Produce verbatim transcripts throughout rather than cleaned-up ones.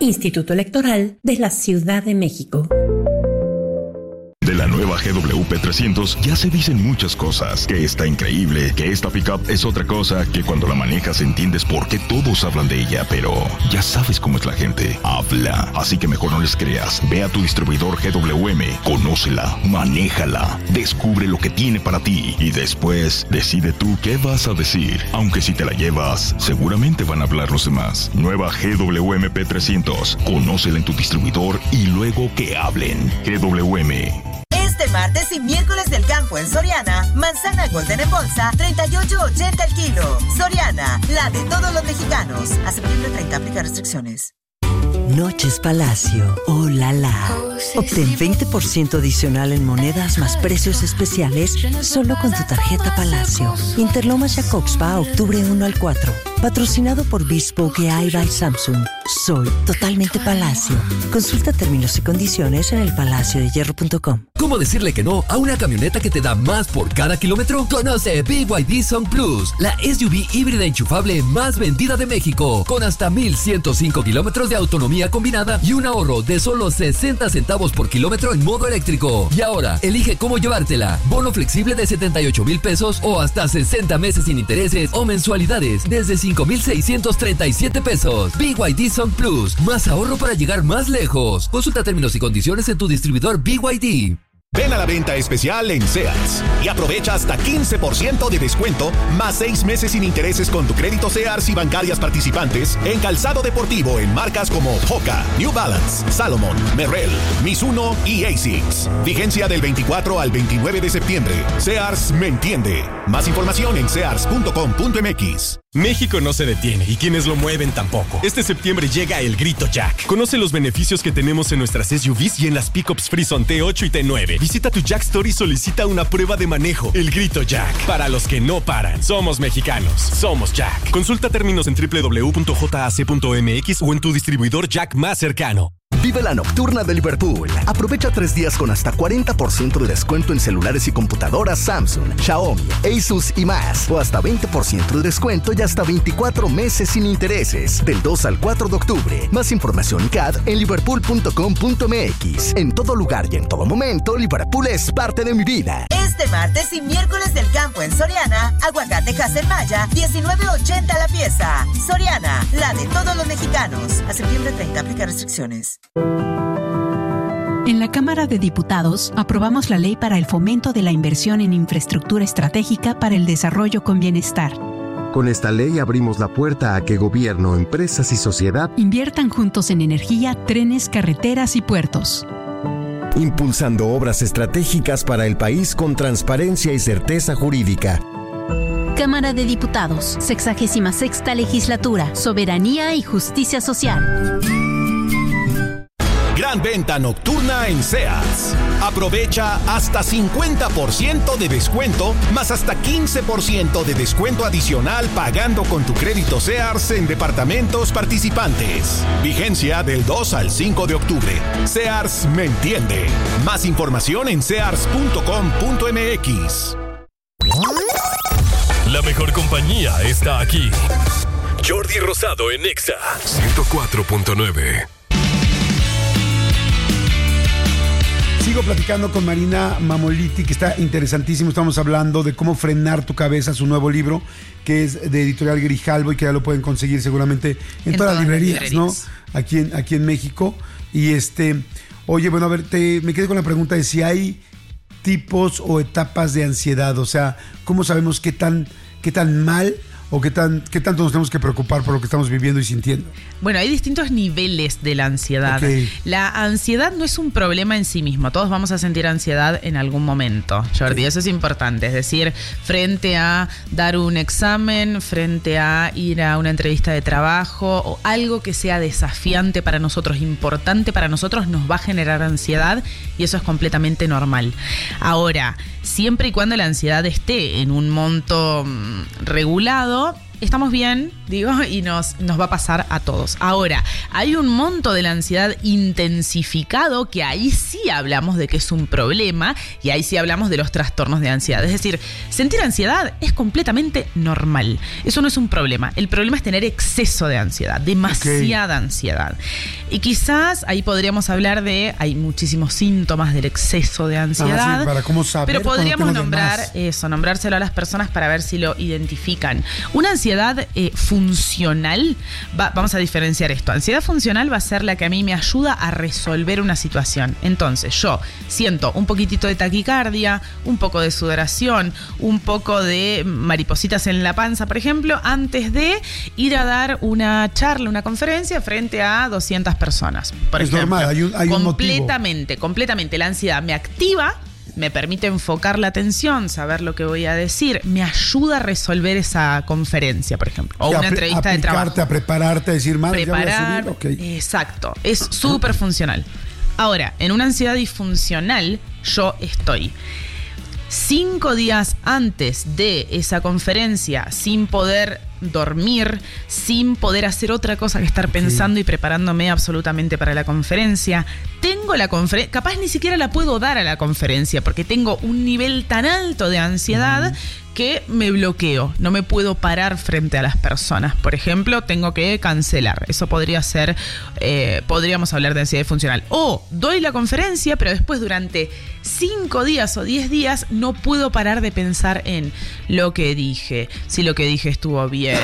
Instituto Electoral de la Ciudad de México. De la nueva G W P trescientos ya se dicen muchas cosas, que está increíble, que esta pickup es otra cosa, que cuando la manejas entiendes por qué todos hablan de ella, pero ya sabes cómo es la gente, habla, así que mejor no les creas, ve a tu distribuidor G W M, conócela, manéjala, descubre lo que tiene para ti y después decide tú qué vas a decir, aunque si te la llevas, seguramente van a hablar los demás. Nueva G W M P trescientos, conócela en tu distribuidor y luego que hablen. G W M. Este martes y miércoles del campo en Soriana, manzana golden en bolsa, treinta y ocho ochenta el kilo. Soriana, la de todos los mexicanos. A septiembre treinta, aplica restricciones. Noches Palacio, oh la la. Obtén veinte por ciento adicional en monedas más precios especiales solo con tu tarjeta Palacio. Interlomas Jacobspa, octubre uno al cuatro. Patrocinado por Bespoke A I by Samsung. Soy totalmente Palacio. Consulta términos y condiciones en el palacio de hierro punto com. ¿Cómo decirle que no a una camioneta que te da más por cada kilómetro? Conoce B Y D Sun Plus, la S U V híbrida enchufable más vendida de México, con hasta mil ciento cinco kilómetros de autonomía combinada y un ahorro de solo sesenta centavos por kilómetro en modo eléctrico. Y ahora, elige cómo llevártela. Bono flexible de setenta y ocho mil pesos o hasta sesenta meses sin intereses o mensualidades desde cinco mil seiscientos treinta y siete pesos. B Y D Sun Plus, más ahorro para llegar más lejos. Consulta términos y condiciones en tu distribuidor B Y D. Ven a la venta especial en Sears y aprovecha hasta quince por ciento de descuento más seis meses sin intereses con tu crédito Sears y bancarias participantes en calzado deportivo en marcas como Hoka, New Balance, Salomon, Merrell, Mizuno y Asics. Vigencia del veinticuatro al veintinueve de septiembre. Sears me entiende. Más información en sears punto com punto m x. México no se detiene y quienes lo mueven tampoco. Este septiembre llega el Grito Jack. Conoce los beneficios que tenemos en nuestras S U Vs y en las pickups Frison T ocho y T nueve. Visita tu Jack Store y solicita una prueba de manejo. El Grito Jack. Para los que no paran. Somos mexicanos. Somos Jack. Consulta términos en doble u doble u doble u punto jac punto m x o en tu distribuidor Jack más cercano. Vive la nocturna de Liverpool. Aprovecha tres días con hasta cuarenta por ciento de descuento en celulares y computadoras Samsung, Xiaomi, Asus y más. O hasta veinte por ciento de descuento y hasta veinticuatro meses sin intereses. Del dos al cuatro de octubre. Más información C A D en liverpool punto com punto m x. En todo lugar y en todo momento, Liverpool es parte de mi vida. Este martes y miércoles del campo en Soriana, aguacate Maya, diecinueve ochenta la pieza. Soriana, la de todos los mexicanos. A septiembre treinta, aplica restricciones. En la Cámara de Diputados aprobamos la ley para el fomento de la inversión en infraestructura estratégica para el desarrollo con bienestar. Con esta ley abrimos la puerta a que gobierno, empresas y sociedad inviertan juntos en energía, trenes, carreteras y puertos. Impulsando obras estratégicas para el país con transparencia y certeza jurídica. Cámara de Diputados, sexagésima sexta legislatura, soberanía y justicia social. Gran venta nocturna en Sears. Aprovecha hasta cincuenta por ciento de descuento, más hasta quince por ciento de descuento adicional pagando con tu crédito Sears en departamentos participantes. Vigencia del dos al cinco de octubre. Sears me entiende. Más información en sears punto com punto m x. La mejor compañía está aquí. Jordi Rosado en Exa ciento cuatro punto nueve. Sigo platicando con Marina Mamoliti, que está interesantísimo. Estamos hablando de cómo frenar tu cabeza, su nuevo libro, que es de Editorial Grijalvo y que ya lo pueden conseguir seguramente en, en todas, todas las librerías, las librerías, ¿no? Aquí en, aquí en México. Y este, oye, bueno, a ver, te, me quedé con la pregunta de si hay tipos o etapas de ansiedad. O sea, ¿cómo sabemos qué tan, qué tan mal o qué, tan, qué tanto nos tenemos que preocupar por lo que estamos viviendo y sintiendo? Bueno, hay distintos niveles de la ansiedad. Okay. La ansiedad no es un problema en sí mismo. Todos vamos a sentir ansiedad en algún momento, Jordi. Sí. Eso es importante. Es decir, frente a dar un examen, frente a ir a una entrevista de trabajo o algo que sea desafiante para nosotros, importante para nosotros, nos va a generar ansiedad y eso es completamente normal. Ahora, siempre y cuando la ansiedad esté en un monto regulado, estamos bien, digo, y nos, nos va a pasar a todos. Ahora, hay un monto de la ansiedad intensificado que ahí sí hablamos de que es un problema y ahí sí hablamos de los trastornos de ansiedad. Es decir, sentir ansiedad es completamente normal. Eso no es un problema. El problema es tener exceso de ansiedad, demasiada okay. ansiedad. Y quizás ahí podríamos hablar de, hay muchísimos síntomas del exceso de ansiedad. Ah, sí, para cómo saber, pero podríamos nombrar eso, nombrárselo a las personas para ver si lo identifican. Una ansiedad eh, funcional, va, vamos a diferenciar esto. Ansiedad funcional va a ser la que a mí me ayuda a resolver una situación. Entonces, yo siento un poquitito de taquicardia, un poco de sudoración, un poco de maripositas en la panza, por ejemplo, antes de ir a dar una charla, una conferencia frente a doscientas personas. Por es ejemplo, normal, hay un, hay un completamente, motivo. completamente. La ansiedad me activa, me permite enfocar la atención, saber lo que voy a decir, me ayuda a resolver esa conferencia, por ejemplo, o sí, una entrevista de trabajo. A prepararte, a decir, madre, Preparar, ya voy a subir. Okay. Exacto, es súper funcional. Ahora, en una ansiedad disfuncional, yo estoy cinco días antes de esa conferencia sin poder dormir, sin poder hacer otra cosa que estar pensando y preparándome absolutamente para la conferencia. Tengo la conferencia, capaz ni siquiera la puedo dar a la conferencia porque tengo un nivel tan alto de ansiedad uh-huh. que me bloqueo, no me puedo parar frente a las personas. Por ejemplo, tengo que cancelar. Eso podría ser, eh, podríamos hablar de ansiedad funcional. O doy la conferencia, pero después durante cinco días o diez días no puedo parar de pensar en lo que dije, si lo que dije estuvo bien,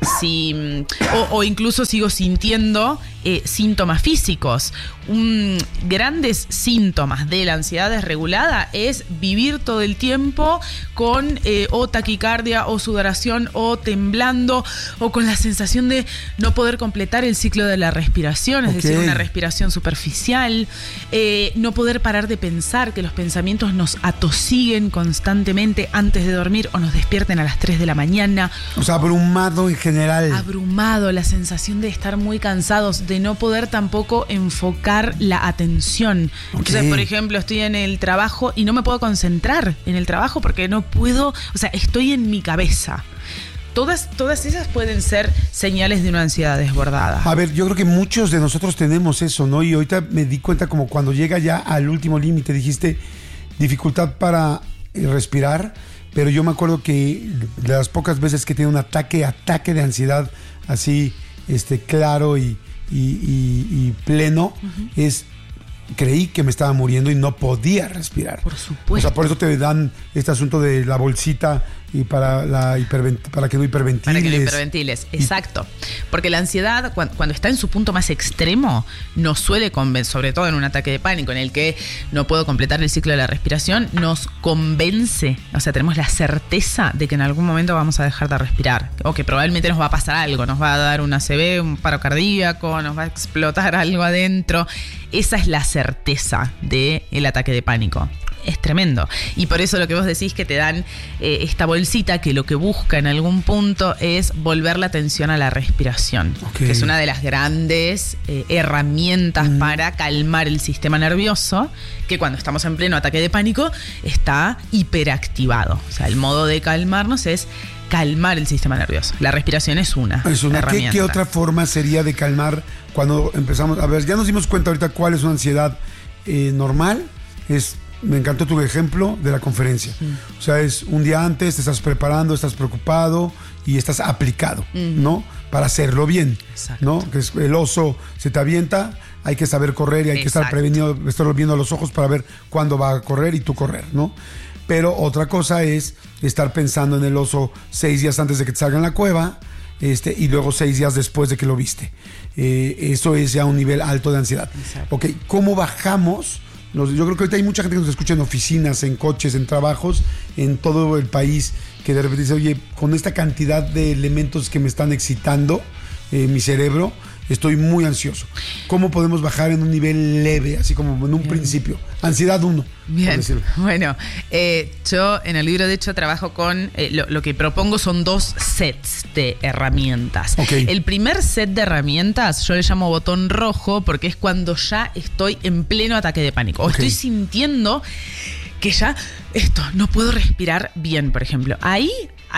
si, o, o incluso sigo sintiendo eh, síntomas físicos. Un, grandes síntomas de la ansiedad desregulada es vivir todo el tiempo con eh, o taquicardia o sudoración o temblando o con la sensación de no poder completar el ciclo de la respiración, es okay. decir, una respiración superficial, eh, no poder parar de pensar, que los pensamientos nos atosiguen constantemente antes de dormir o nos despierten a las tres de la mañana. O sea, abrumado en general. Abrumado, la sensación de estar muy cansados, de no poder tampoco enfocar la atención. Okay. Entonces, por ejemplo, estoy en el trabajo y no me puedo concentrar en el trabajo porque no puedo, o sea, estoy en mi cabeza. Todas, todas esas pueden ser señales de una ansiedad desbordada. A ver, yo creo que muchos de nosotros tenemos eso, ¿no? Y ahorita me di cuenta como cuando llega ya al último límite, dijiste dificultad para respirar, pero yo me acuerdo que de las pocas veces que tiene un ataque, ataque de ansiedad así, este, claro y, y, y, y pleno, uh-huh. es... creí que me estaba muriendo y no podía respirar. Por supuesto. O sea, por eso te dan este asunto de la bolsita y para la hipervent- para que no hiperventiles. Para que no hiperventiles, exacto. Porque la ansiedad, cuando, cuando está en su punto más extremo, nos suele convencer, sobre todo en un ataque de pánico en el que no puedo completar el ciclo de la respiración, nos convence, o sea, tenemos la certeza de que en algún momento vamos a dejar de respirar, o que probablemente nos va a pasar algo, nos va a dar un A C V, un paro cardíaco, nos va a explotar algo adentro. Esa es la certeza del ataque de pánico. Es tremendo. Y por eso lo que vos decís que te dan eh, esta bolsita que lo que busca en algún punto es volver la atención a la respiración, okay. que es una de las grandes eh, herramientas mm. para calmar el sistema nervioso, que cuando estamos en pleno ataque de pánico está hiperactivado. O sea, el modo de calmarnos es calmar el sistema nervioso. La respiración es una, es una herramienta. ¿Qué, ¿Qué otra forma sería de calmar cuando empezamos? A ver, ya nos dimos cuenta ahorita cuál es una ansiedad eh, normal. Es Me encantó tu ejemplo de la conferencia. Sí. O sea, es un día antes, te estás preparando, estás preocupado y estás aplicado, uh-huh. ¿no? Para hacerlo bien, exacto. ¿no? Que es el oso se te avienta, hay que saber correr y hay exacto. que estar prevenido, estar viendo a los ojos para ver cuándo va a correr y tú correr, ¿no? Pero otra cosa es estar pensando en el oso seis días antes de que te salga en la cueva, este, y luego seis días después de que lo viste. Eh, eso es ya un nivel alto de ansiedad. Exacto. Ok, ¿cómo bajamos? Yo creo que ahorita hay mucha gente que nos escucha en oficinas, en coches, en trabajos, en todo el país, que de repente dice, oye, con esta cantidad de elementos que me están excitando eh, mi cerebro, estoy muy ansioso. ¿Cómo podemos bajar en un nivel leve, así como en un Bien. principio? Ansiedad uno. Bien, bueno, eh, yo en el libro de hecho trabajo con, eh, lo, lo que propongo son dos sets de herramientas. Okay. El primer set de herramientas yo le llamo botón rojo porque es cuando ya estoy en pleno ataque de pánico. O okay. estoy sintiendo que ya esto, no puedo respirar bien, por ejemplo. Ahí hay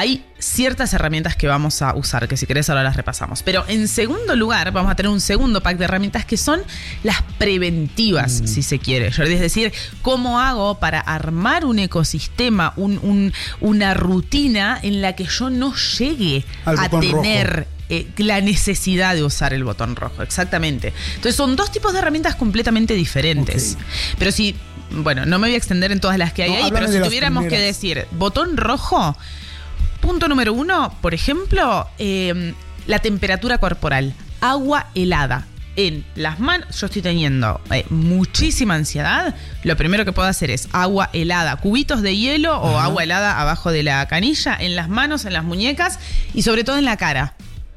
ciertas herramientas que vamos a usar, que si querés ahora las repasamos. Pero en segundo lugar, vamos a tener un segundo pack de herramientas que son las preventivas, mm. si se quiere. Jordi, es decir, cómo hago para armar un ecosistema, un, un, una rutina en la que yo no llegue Al a tener... rojo. Eh, la necesidad de usar el botón rojo, exactamente. Entonces son dos tipos de herramientas completamente diferentes. Okay. Pero si, bueno, no me voy a extender en todas las que hay no, ahí, pero si tuviéramos que decir botón rojo, punto número uno, por ejemplo, eh, la temperatura corporal, agua helada. En las manos, yo estoy teniendo eh, muchísima ansiedad, lo primero que puedo hacer es agua helada, cubitos de hielo Ajá. o agua helada abajo de la canilla, en las manos, en las muñecas y sobre todo en la cara.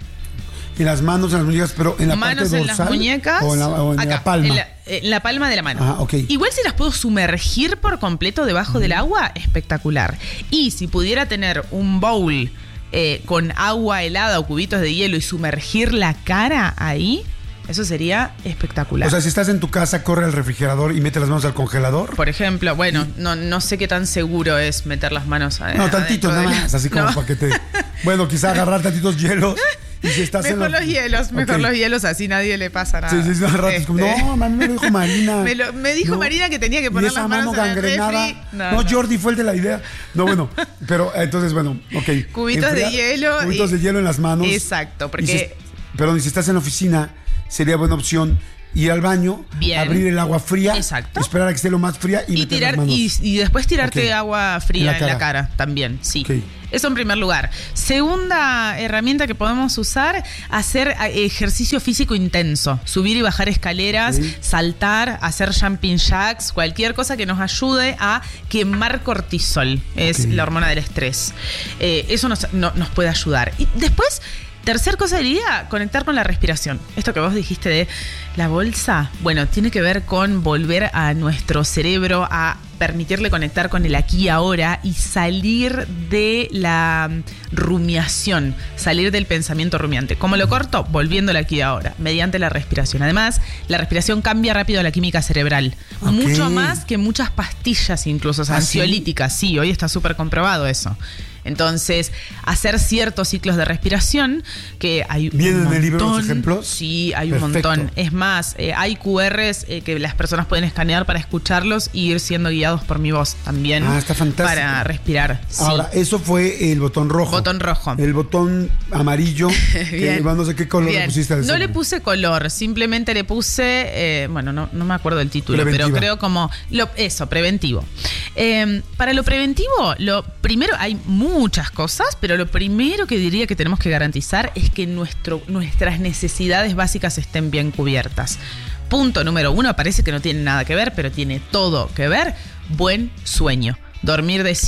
En las manos, en las muñecas, pero en la manos parte en dorsal. Las muñecas. O en la, o en acá, la palma. En la, en la palma de la mano. Ah, okay. Igual si las puedo sumergir por completo debajo mm. del agua, espectacular. Y si pudiera tener un bowl eh, con agua helada o cubitos de hielo y sumergir la cara ahí, eso sería espectacular. O sea, si estás en tu casa, corre al refrigerador y mete las manos al congelador. Por ejemplo, bueno, y... no, no sé qué tan seguro es meter las manos a, No, tantito nada más, así como no. para que te... Bueno, quizá agarrar tantitos hielos. Y si estás mejor en la... los hielos, mejor okay. los hielos, así nadie le pasa nada. Sí, sí, sí, rato, este... como, no, mami, me lo dijo Marina. me, lo, me dijo no. Marina que tenía que poner las manos mano en el refri. No, no, Jordi fue el de la idea. No, bueno, pero entonces, bueno, ok. Cubitos Enfriar, de hielo. Cubitos y... de hielo en las manos. Exacto, porque... Si, perdón, y si estás en la oficina, sería buena opción ir al baño, Bien. abrir el agua fría, Exacto. esperar a que esté lo más fría y, y meter tirar las manos. Y, y después tirarte okay. agua fría en la, en la cara también, sí. Okay. Eso en primer lugar. Segunda herramienta que podemos usar, hacer ejercicio físico intenso. Subir y bajar escaleras, sí. saltar, hacer jumping jacks, cualquier cosa que nos ayude a quemar cortisol. Es okay. la hormona del estrés. Eh, eso nos, no, nos puede ayudar. Y después... Tercer cosa diría, conectar con la respiración. Esto que vos dijiste de la bolsa, bueno, tiene que ver con volver a nuestro cerebro a permitirle conectar con el aquí y ahora y salir de la rumiación, salir del pensamiento rumiante. ¿Cómo lo corto? Volviéndole aquí y ahora, mediante la respiración. Además, la respiración cambia rápido la química cerebral. Okay. Mucho más que muchas pastillas, incluso ¿Ah, ansiolíticas. Sí, sí hoy está súper comprobado eso. Entonces, hacer ciertos ciclos de respiración, que hay un ¿Vienen montón. en el libro los ejemplos? Sí, hay Perfecto. un montón. Es más, eh, hay cu erres eh, que las personas pueden escanear para escucharlos y ir siendo guiados por mi voz también. Ah, está fantástico. Para respirar. Sí. Ahora, eso fue el botón rojo. Botón rojo. El botón amarillo, que no sé qué color Bien. le pusiste. Al no le puse color, simplemente le puse, eh, bueno, no, no me acuerdo el título, Preventiva. Pero creo como, lo, eso, preventivo. Eh, para lo preventivo, lo primero, hay muchas cosas, pero lo primero que diría que tenemos que garantizar es que nuestro, nuestras necesidades básicas estén bien cubiertas. Punto número uno, parece que no tiene nada que ver, pero tiene todo que ver, buen sueño. Dormir de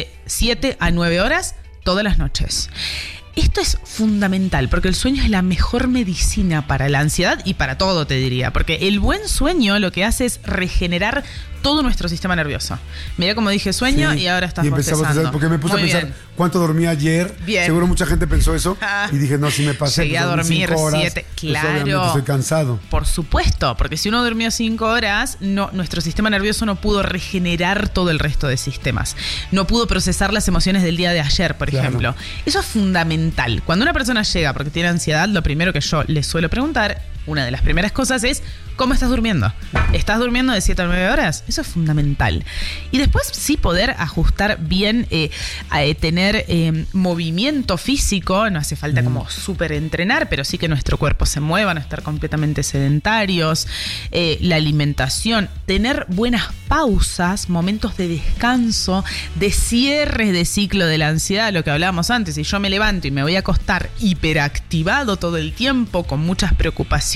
siete a nueve horas todas las noches. Esto es fundamental porque el sueño es la mejor medicina para la ansiedad y para todo, te diría. Porque el buen sueño lo que hace es regenerar todo nuestro sistema nervioso. Mirá como dije sueño sí, y ahora estás y empezamos a hacer, porque me puse Muy a pensar bien. cuánto dormí ayer. Bien. Seguro mucha gente pensó eso y dije, no, si me pasé. Llegué pues, a dormir horas, siete. Claro. Pues, obviamente estoy cansado. Por supuesto, porque si uno durmió cinco horas, no, nuestro sistema nervioso no pudo regenerar todo el resto de sistemas. No pudo procesar las emociones del día de ayer, por claro. ejemplo. Eso es fundamental. Cuando una persona llega porque tiene ansiedad, lo primero que yo le suelo preguntar, una de las primeras cosas es, ¿cómo estás durmiendo? ¿Estás durmiendo de siete a nueve horas? Eso es fundamental. Y después sí poder ajustar bien, eh, a, eh, tener eh, movimiento físico, no hace falta mm. como súper entrenar, pero sí que nuestro cuerpo se mueva, no estar completamente sedentarios, eh, la alimentación, tener buenas pausas, momentos de descanso, de cierre de ciclo de la ansiedad, lo que hablábamos antes, si yo me levanto y me voy a acostar hiperactivado todo el tiempo, con muchas preocupaciones,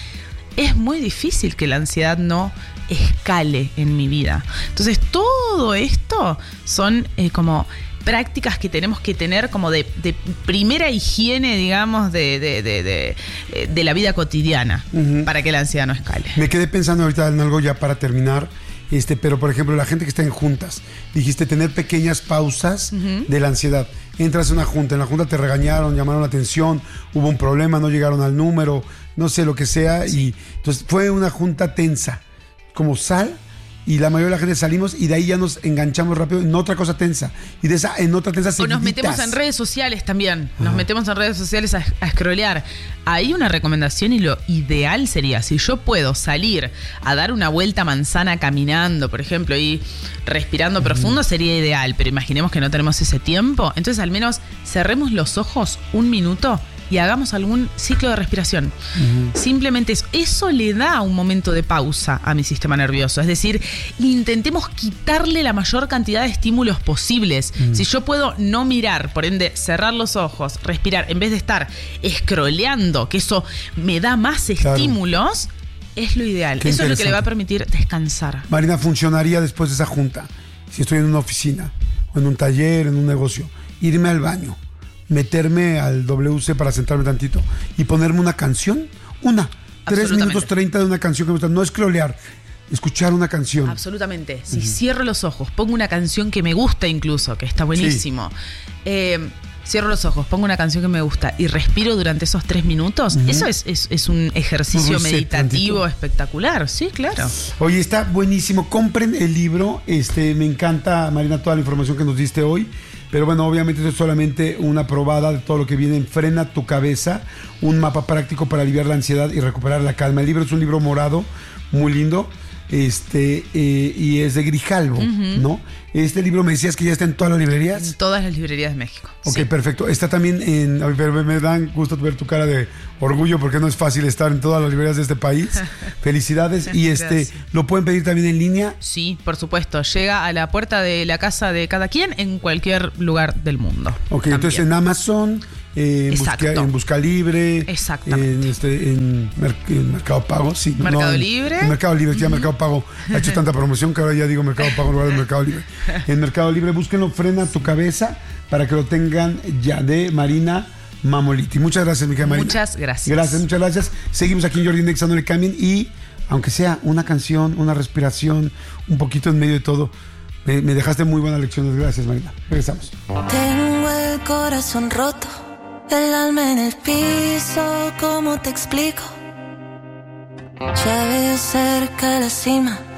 es muy difícil que la ansiedad no escale en mi vida. Entonces, todo esto son eh, como prácticas que tenemos que tener como de, de primera higiene, digamos, de, de, de, de, de la vida cotidiana, uh-huh. para que la ansiedad no escale. Me quedé pensando ahorita en algo ya para terminar. Este, pero por ejemplo, la gente que está en juntas, dijiste tener pequeñas pausas uh-huh. de la ansiedad. Entras a una junta, en la junta te regañaron, llamaron la atención, hubo un problema, no llegaron al número, no sé lo que sea, sí. y entonces fue una junta tensa. Como sal y la mayoría de la gente salimos y de ahí ya nos enganchamos rápido en otra cosa tensa. Y de esa en otra tensa seguiditas. O nos metemos en redes sociales también. Nos Ajá. metemos en redes sociales a, a scrollear. Ahí una recomendación y lo ideal sería, si yo puedo salir a dar una vuelta a manzana caminando, por ejemplo, y respirando uh-huh. profundo, sería ideal. Pero imaginemos que no tenemos ese tiempo. Entonces al menos cerremos los ojos un minuto y hagamos algún ciclo de respiración. Uh-huh. Simplemente eso. Eso le da un momento de pausa a mi sistema nervioso. Es decir, intentemos quitarle la mayor cantidad de estímulos posibles. Uh-huh. Si yo puedo no mirar, por ende cerrar los ojos, respirar, en vez de estar scrolleando, que eso me da más claro. estímulos, es lo ideal. Qué eso es lo que le va a permitir descansar. Marina, funcionaría después de esa junta, si estoy en una oficina, o en un taller, en un negocio, irme al baño, meterme al W C para sentarme tantito y ponerme una canción, una, tres minutos treinta de una canción que me gusta, no escrolear, escuchar una canción. Absolutamente. Si uh-huh. cierro los ojos, pongo una canción que me gusta incluso, que está buenísimo. Sí. Eh, cierro los ojos, pongo una canción que me gusta y respiro durante esos tres minutos, uh-huh. eso es, es, es un ejercicio un meditativo tantito. Espectacular. Sí, claro. Oye, está buenísimo. Compren el libro. Este, me encanta, Marina, toda la información que nos diste hoy. Pero bueno, obviamente esto es solamente una probada de todo lo que viene en Frena tu Cabeza, un mapa práctico para aliviar la ansiedad y recuperar la calma. El libro es un libro morado, muy lindo, este eh, y es de Grijalbo, uh-huh. ¿no? Este libro me decías que ya está en todas las librerías. En todas las librerías de México. Ok, sí. perfecto. Está también en... Me dan gusto ver tu cara de orgullo porque no es fácil estar en todas las librerías de este país. Felicidades. Y este, ¿lo pueden pedir también en línea? Sí, por supuesto. Llega a la puerta de la casa de cada quien en cualquier lugar del mundo. Ok, también. Entonces en Amazon... Eh, en, busca, en Busca Libre, exactamente. En, este, en, Mer- en Mercado Pago, sí. Mercado no, en, Libre. En Mercado Libre, ya uh-huh. Mercado Pago ha hecho tanta promoción que ahora ya digo Mercado Pago en lugar de Mercado Libre. En Mercado Libre, búsquenlo, Frena tu Cabeza, para que lo tengan ya, de Marina Mamoliti. Muchas gracias, mi querida Marina. Muchas gracias. Gracias, muchas gracias. Seguimos aquí en Jordi en Exa, no le cambien, y aunque sea una canción, una respiración, un poquito en medio de todo, me, me dejaste muy buenas lecciones. Gracias, Marina. Regresamos. Tengo el corazón roto, el alma en el piso, ¿cómo te explico? Ya veo cerca la cima,